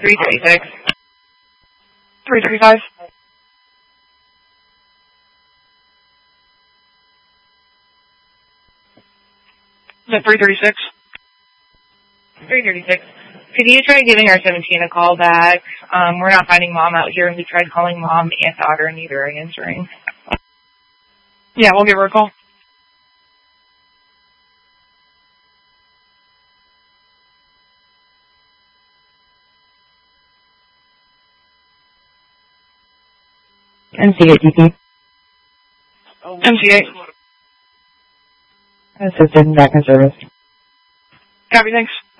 336. 335. Is that 336? 336. Could you try giving our 17 a call back? We're not finding Mom out here, and we tried calling Mom and daughter, and neither are answering. Yeah, we'll give her a call. MC8 DP. MC8. Assisted in back in service. Copy, thanks.